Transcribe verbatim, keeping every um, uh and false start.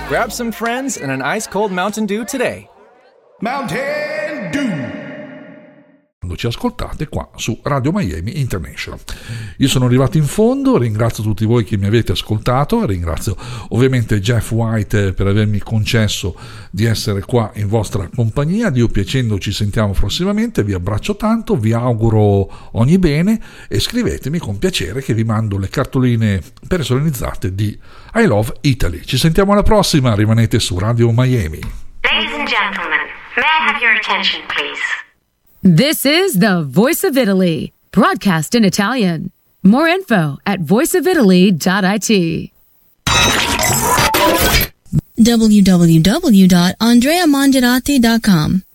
Grab some friends and an ice-cold Mountain Dew today. Mountain Dew. Quando ci ascoltate qua su Radio Miami International. Io sono arrivato in fondo, ringrazio tutti voi che mi avete ascoltato, ringrazio ovviamente Jeff White per avermi concesso di essere qua in vostra compagnia. Dio piacendo ci sentiamo prossimamente, vi abbraccio tanto, vi auguro ogni bene e scrivetemi con piacere che vi mando le cartoline personalizzate di I Love Italy. Ci sentiamo alla prossima, rimanete su Radio Miami. Ladies and gentlemen, may I have your attention please? This is the Voice of Italy, broadcast in Italian. More info at voice of italy dot it. w w w dot andrea mangiarati dot com